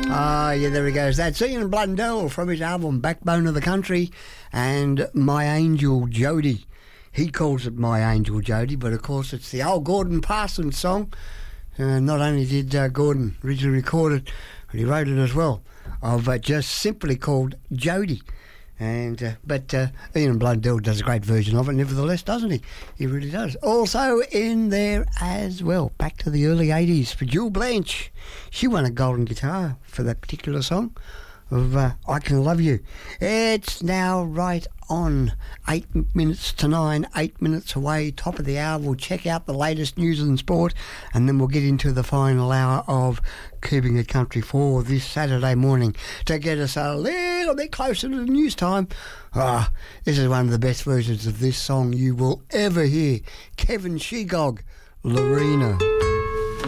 Yeah, there he goes. That's Ian Blundell from his album Backbone of the Country and My Angel Jody. He calls it My Angel Jody, but of course it's the old Gordon Parsons song. Not only did Gordon originally record it, but he wrote it as well, of just simply called Jody. But Ian Blundell does a great version of it, nevertheless, doesn't he? He really does. Also in there as well, back to the early 80s for Jewel Blanche. She won a golden guitar for that particular song of I Can Love You. It's now right on 8 minutes to 9, 8 minutes away, top of the hour. We'll check out the latest news and sport, and then we'll get into the final hour of Keeping It Country for this Saturday morning to get us a little bit closer to the news time. This is one of the best versions of this song you will ever hear. Kevin Shegog, Lorena.